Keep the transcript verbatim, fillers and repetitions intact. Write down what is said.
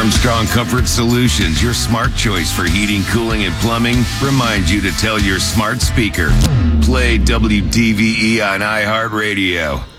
Armstrong Comfort Solutions, your smart choice for heating, cooling, and plumbing, reminds you to tell your smart speaker, play W D V E on iHeartRadio.